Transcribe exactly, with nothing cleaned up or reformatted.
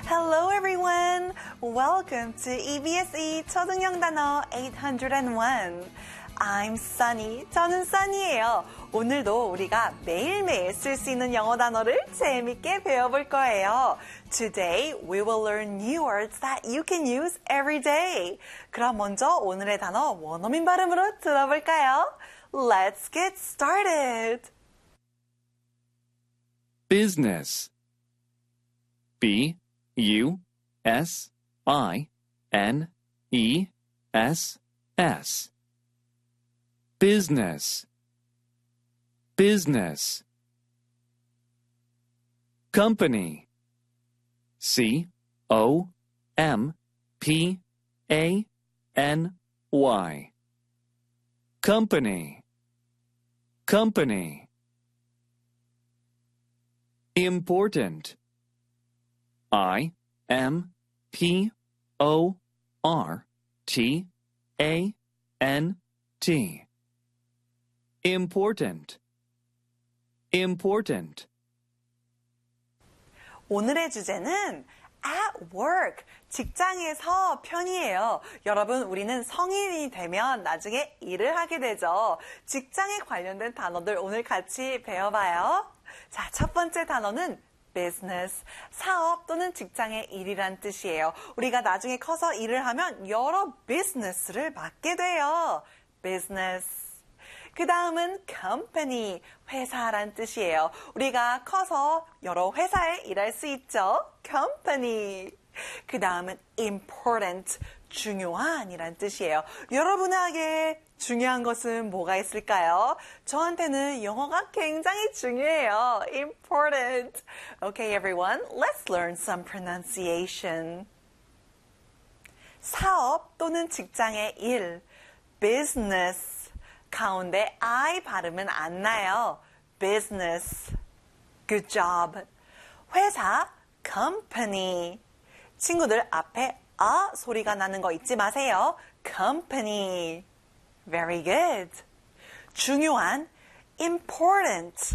Hello everyone! Welcome to E B S E 초등형 단어 eight oh one. I'm Sunny. 저는 Sunny예요. 오늘도 우리가 매일매일 쓸 수 있는 영어 단어를 재밌게 배워볼 거예요. Today we will learn new words that you can use every day. 그럼 먼저 오늘의 단어 원어민 발음으로 들어볼까요? Let's get started! Business. B U S I N E S S. Business. Business. Company. C O M P A N Y. Company. Company. Important. I M P O R T A N T. Important. Important. 오늘의 주제는 at work, 직장에서 편이에요. 여러분, 우리는 성인이 되면 나중에 일을 하게 되죠. 직장에 관련된 단어들 오늘 같이 배워봐요. 자, 첫 번째 단어는 business, 사업 또는 직장의 일이란 뜻이에요. 우리가 나중에 커서 일을 하면 여러 비즈니스를 맡게 돼요. business. 그 다음은 company, 회사란 뜻이에요. 우리가 커서 여러 회사에 일할 수 있죠. company. 그 다음은 important, 중요한이란 뜻이에요. 여러분에게 중요한 것은 뭐가 있을까요? 저한테는 영어가 굉장히 중요해요. important. Okay, everyone, let's learn some pronunciation. 사업 또는 직장의 일, business. 가운데 I 발음은 안 나요. business. Good job. 회사, company. 친구들 앞에 아 소리가 나는 거 잊지 마세요. company. Very good. 중요한, important.